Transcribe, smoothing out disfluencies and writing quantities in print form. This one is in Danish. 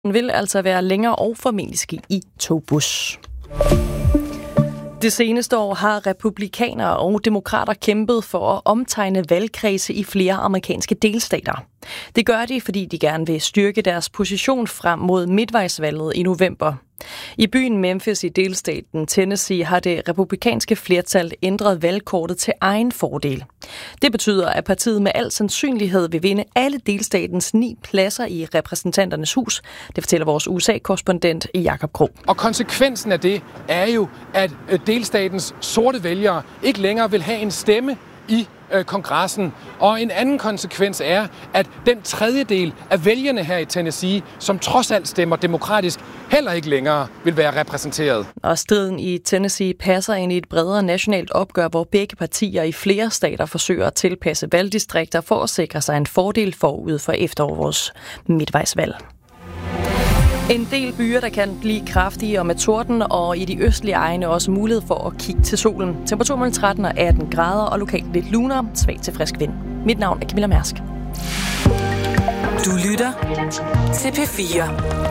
vil altså være længere og formentlig ske i togbus. Det seneste år har republikanere og demokrater kæmpet for at omtegne valgkredse i flere amerikanske delstater. Det gør de, fordi de gerne vil styrke deres position frem mod midtvejsvalget i november. I byen Memphis i delstaten Tennessee har det republikanske flertal ændret valgkortet til egen fordel. Det betyder, at partiet med al sandsynlighed vil vinde alle delstatens 9 pladser i repræsentanternes hus. Det fortæller vores USA-korrespondent Jakob Krog. Og konsekvensen af det er jo, at delstatens sorte vælgere ikke længere vil have en stemme i kongressen. Og en anden konsekvens er, at den tredjedel af vælgerne her i Tennessee, som trods alt stemmer demokratisk, heller ikke længere vil være repræsenteret. Og striden i Tennessee passer ind i et bredere nationalt opgør, hvor begge partier i flere stater forsøger at tilpasse valgdistrikter for at sikre sig en fordel forud for efterårets midtvejsvalg. En del byer, der kan blive kraftige og med torden, og i de østlige egne også mulighed for at kigge til solen. Temperatur mellem 13 og 18 grader, og lokalt lidt lunere, svag til frisk vind. Mit navn er Camilla Mærsk. Du lytter til P4.